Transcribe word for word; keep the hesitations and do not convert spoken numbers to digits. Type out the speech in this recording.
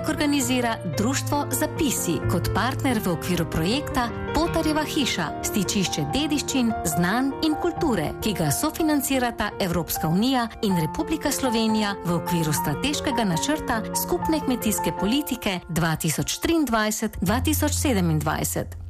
Dogodek organizira Društvo Zapisi kot partner v okviru projekta Potarjeva hiša, stičišče dediščin, znanj in kulture, ki ga sofinancirata Evropska unija in Republika Slovenija v okviru strateškega načrta skupne kmetijske politike dva tisoč triindvajset do dva tisoč sedemindvajset.